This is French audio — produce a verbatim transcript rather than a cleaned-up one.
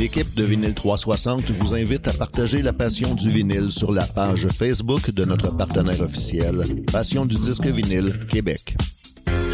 L'équipe de Vinyle trois cent soixante vous invite à partager la passion du vinyle sur la page Facebook de notre partenaire officiel, Passion du disque vinyle Québec.